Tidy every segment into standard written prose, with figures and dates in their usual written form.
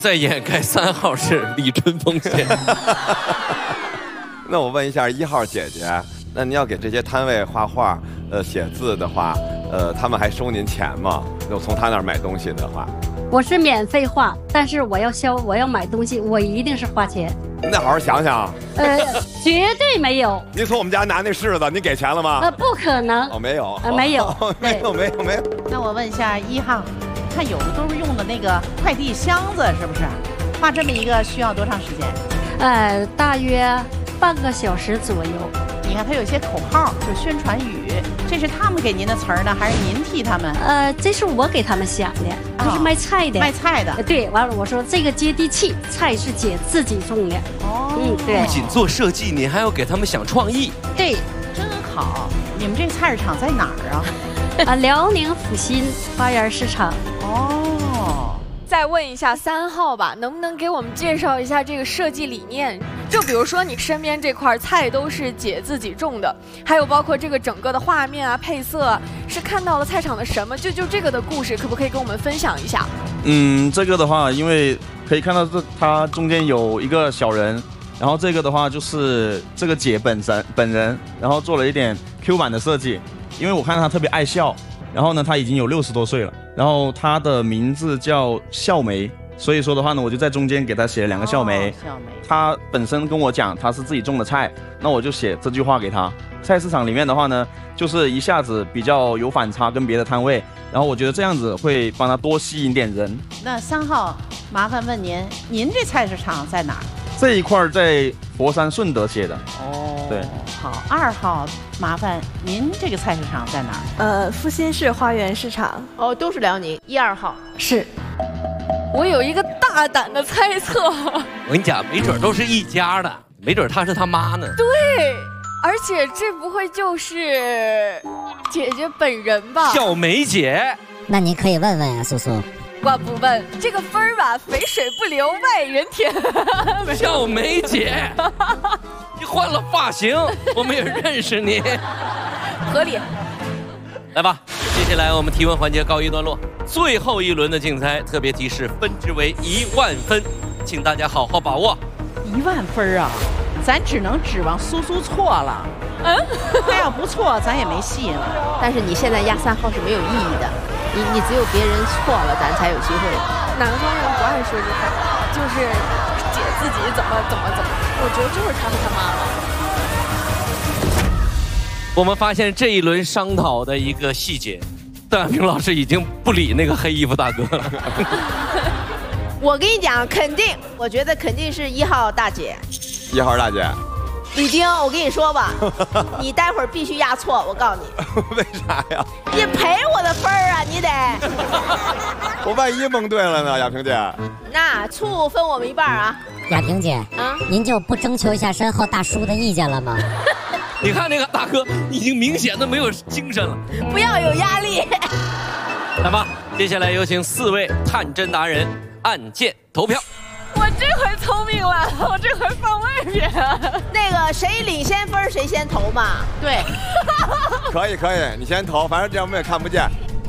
再掩盖3号是李春风先生。 那我问一下1号姐姐，那您要给这些摊位画画、写字的话，他们还收您钱吗？就从他那儿买东西的话， 我是免费画，但是我要买东西，我一定是花钱。 您再好好想想。 绝对没有。 您从我们家拿那柿子，您给钱了吗？ 不可能。 哦，没有。 没有。 没有。 那我问一下1号，看有的都是用的那个快递箱子，是不是？画这么一个需要多长时间？ 大约半个小时左右。 你看它有些口号，就宣传语，这是他们给您的词儿呢，还是您替他们？ 这是我给他们想的，就是卖菜的。 卖菜的。 对，完了我说这个接地气，菜是姐自己种的。 哦， 对。 不仅做设计，你还要给他们想创意。 对， 真好。你们这个菜市场在哪儿啊？ 辽宁阜新花园市场。 哦。 再问一下3号吧，能不能给我们介绍一下这个设计理念？就比如说你身边这块菜都是姐自己种的，还有包括这个整个的画面啊、配色啊，是看到了菜场的什么？就这个的故事，可不可以跟我们分享一下？ 这个的话，因为可以看到它中间有一个小人，然后这个的话就是这个姐本人，然后做了一点 Q 版的设计，因为我看她特别爱笑。然后呢，他已经有60多岁了，然后他的名字叫笑梅，所以说的话呢，我就在中间给他写了2个笑梅。笑梅。他本身跟我讲他是自己种的菜，那我就写这句话给他。菜市场里面的话呢，就是一下子比较有反差跟别的摊位，然后我觉得这样子会帮他多吸引点人。 那3号，麻烦问您这菜市场在哪儿？ 这一块在佛山顺德写的。 哦， 对。 好，2号，麻烦您这个菜市场在哪儿？阜新市花园市场。 哦，都是辽宁1、2号。 是。 我有一个大胆的猜测。 我跟你讲，没准都是一家的，没准他是他妈呢。 对，而且这不会就是姐姐本人吧？ 小梅姐。 那你可以问问呀，苏苏。 我不问，这个分儿吧，肥水不流外人田。 小梅姐，你换了发型，我们也认识你， 合理。 来吧，接下来我们提问环节告一段落，最后一轮的竞猜，特别提示分值为1万分，请大家好好把握。 1万分啊，咱只能指望苏苏错了。他要不错，咱也没戏了。 但是你现在压3号是没有意义的。你只有别人错了，咱才有机会。 南方人不爱说这话，就是姐自己怎么，我觉得就是他和他妈妈。 我们发现这一轮商讨的一个细节，邓亚萍老师已经不理那个黑衣服大哥了。 我跟你讲，我觉得肯定是1号大姐。 1号大姐。 李丁，我跟你说吧，你待会儿必须压错，我告诉你。为啥呀？ 你赔我的分儿啊，你得。 我万一蒙对了呢，亚萍姐。 那醋分我们一半啊。 亚萍姐，您就不征求一下身后大叔的意见了吗？ 你看那个大哥已经明显的没有精神了。 不要有压力。 来吧，接下来有请4位探针达人按键投票。 我这回聪明了，我这回放外边。 那个谁领先分谁先投嘛。 对。 可以，你先投，反正这样我们也看不见。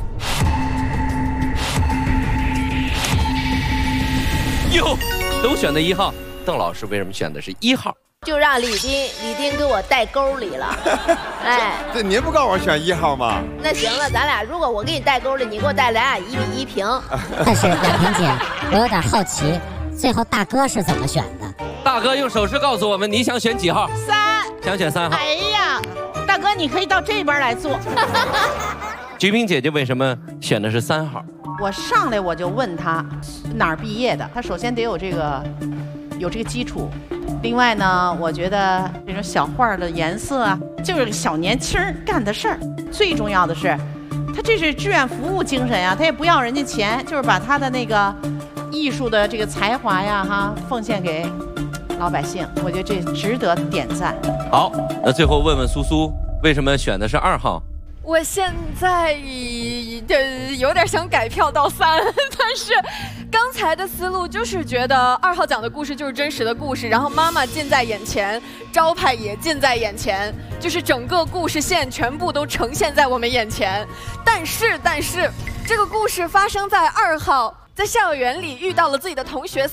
哟，都选的1号，邓老师为什么选的是1号？ 就让李丁给我带沟里了。哎， 这您不告诉我选1号吗？ 那行了，咱俩如果我给你带沟里，你给我带，咱俩1比1平。 但是亚萍姐，我有点好奇。最后大哥是怎么选的？ 大哥用手势告诉我们，你想选几号 ？3， 想选3号。 哎呀，大哥，你可以到这边来坐。 菊萍姐姐为什么选的是3号？ 我上来我就问他哪儿毕业的，他首先得有这个基础。另外呢，我觉得这种小画的颜色啊，就是小年轻干的事儿。最重要的是，他这是志愿服务精神呀，他也不要人家钱，就是把他的那个艺术的这个才华呀，奉献给老百姓，我觉得这值得点赞。 好，那最后问问苏苏，为什么选的是2号？ 我现在有点想改票到3，但是刚才的思路就是觉得2号讲的故事就是真实的故事，然后妈妈近在眼前，招牌也近在眼前，就是整个故事线全部都呈现在我们眼前。但是这个故事发生在2号在校园里遇到了自己的同学